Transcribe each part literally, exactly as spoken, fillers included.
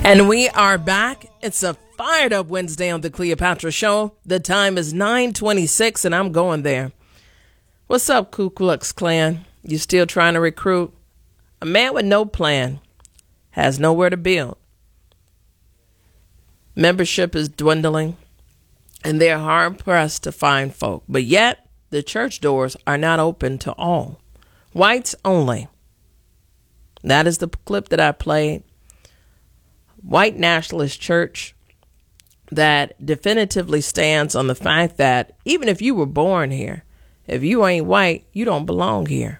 And we are back. It's a fired up Wednesday on the Cleopatra Show. The time is nine twenty-six and I'm going there. What's up, Ku Klux Klan? You still trying to recruit? A man with no plan has nowhere to build. Membership is dwindling and they're hard pressed to find folk. But yet the church doors are not open to all. Whites only. That is the clip that I played. White nationalist church that definitively stands on the fact that even if you were born here, if you ain't white, you don't belong here.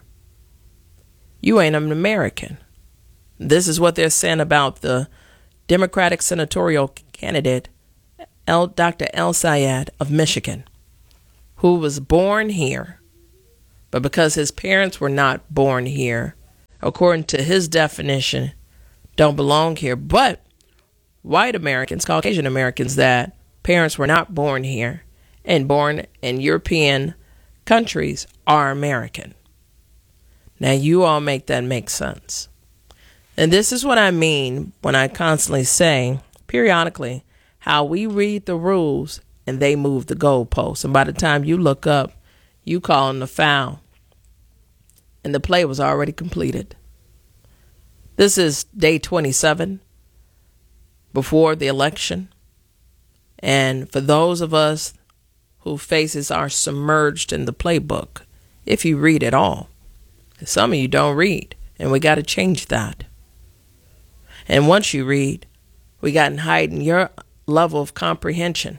You ain't an American. This is what they're saying about the Democratic senatorial candidate, El, Doctor El-Sayed of Michigan, who was born here, but because his parents were not born here, according to his definition, don't belong here. But white Americans, Caucasian Americans that parents were not born here and born in European countries are American. Now you all make that make sense. And this is what I mean when I constantly say, periodically, how we read the rules and they move the goalposts. And by the time you look up, you calling the foul. And the play was already completed. This is day twenty-seven. Before the election. And for those of us whose faces are submerged in the playbook, if you read it all, some of you don't read, and we got to change that. And once you read, we got to heighten your level of comprehension.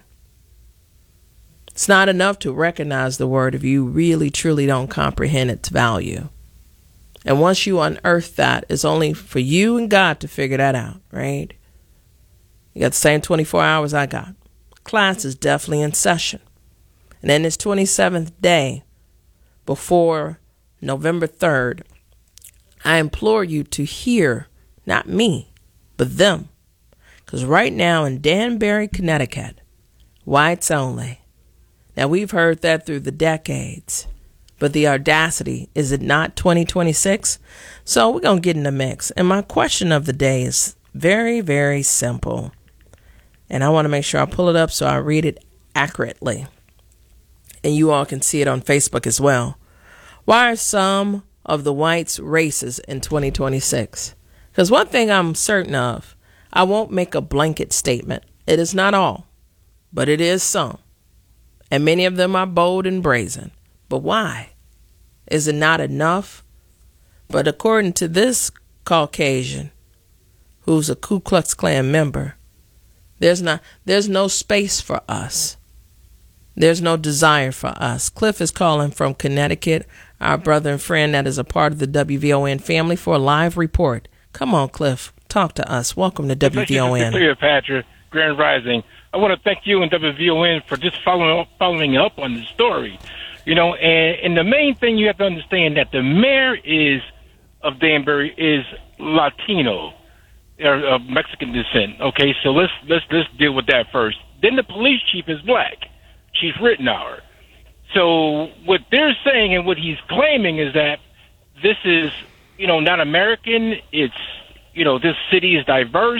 It's not enough to recognize the word if you really, truly don't comprehend its value. And once you unearth that, it's only for you and God to figure that out, right? You got the same twenty-four hours I got. Class is definitely in session. And then this twenty-seventh day before November third, I implore you to hear, not me, but them. Because right now in Danbury, Connecticut, whites only. Now we've heard that through the decades. But the audacity, is it not twenty twenty-six? So we're going to get in the mix. And my question of the day is very, very simple. And I want to make sure I pull it up so I read it accurately. And you all can see it on Facebook as well. Why are some of the whites racist in twenty twenty-six? Because one thing I'm certain of, I won't make a blanket statement. It is not all, but it is some. And many of them are bold and brazen. But why? Is it not enough? But according to this Caucasian, who's a Ku Klux Klan member, There's not, there's no space for us. There's no desire for us. Cliff is calling from Connecticut, our brother and friend that is a part of the W V O N family, for a live report. Come on, Cliff, talk to us. Welcome to W V O N. Thank you, Cleopatra, Grand Rising. I want to thank you and W V O N for just following up, following up on the story. You know, and, and the main thing you have to understand that the mayor is of Danbury is Latino. Or of Mexican descent. Okay, so let's let's let's deal with that first. Then the police chief is black, Chief Rittenauer. So what they're saying and what he's claiming is that this is, you know, not American. It's, you know, this city is diverse,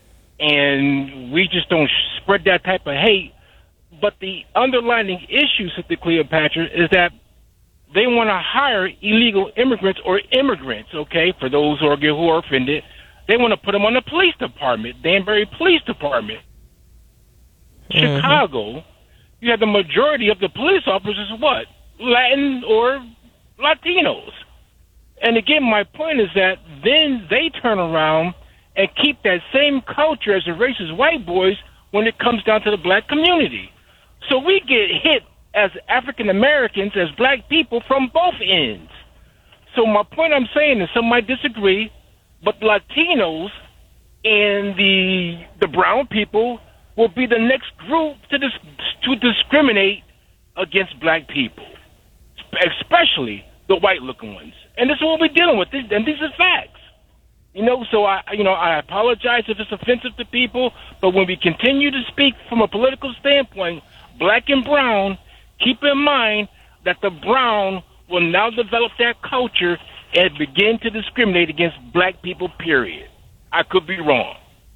and we just don't spread that type of hate. But the underlying issue, Sister Cleopatra, is that they want to hire illegal immigrants or immigrants. Okay, for those who are who are offended. They want to put them on the police department, Danbury Police Department. Mm-hmm. Chicago, you have the majority of the police officers, what? Latin or Latinos. And again, my point is that then they turn around and keep that same culture as the racist white boys when it comes down to the black community. So we get hit as African Americans, as black people, from both ends. So my point I'm saying is, some might disagree, but Latinos and the the brown people will be the next group to dis, to discriminate against black people, especially the white-looking ones. And this is what we're dealing with, and these are facts. You know, so I, you know, I apologize if it's offensive to people, but when we continue to speak from a political standpoint, black and brown, keep in mind that the brown will now develop that culture and begin to discriminate against black people, period. I could be wrong.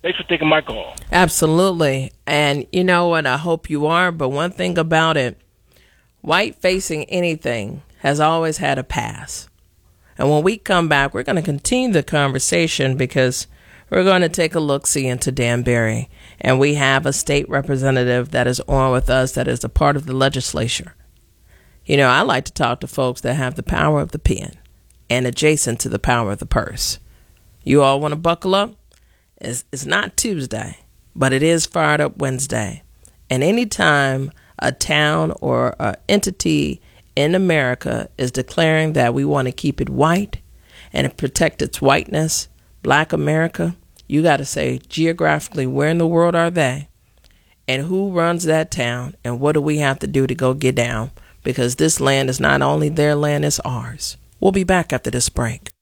Thanks for taking my call. Absolutely. And you know what? I hope you are. But one thing about it, white facing anything has always had a past. And when we come back, we're going to continue the conversation because we're going to take a look-see into Danbury. And we have a state representative that is on with us that is a part of the legislature. You know, I like to talk to folks that have the power of the pen and adjacent to the power of the purse. You all want to buckle up? It's, it's not Tuesday, but it is Fired Up Wednesday. And anytime a town or an entity in America is declaring that we want to keep it white and protect its whiteness, Black America, you got to say geographically where in the world are they and who runs that town and what do we have to do to go get down, because this land is not only their land, it's ours. We'll be back after this break.